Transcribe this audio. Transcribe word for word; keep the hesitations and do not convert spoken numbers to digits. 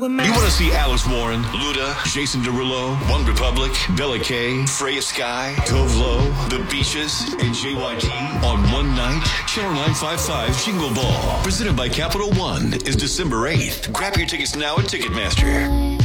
with me. You want to see Alice Warren, Luda, Jason Derulo, One Republic, Bella K, Freya Sky, Tove Lo, The Beaches, and J Y T on one night? Channel nine fifty-five Jingle Ball, presented by Capital One, is December eighth. Grab your tickets now at Ticketmaster.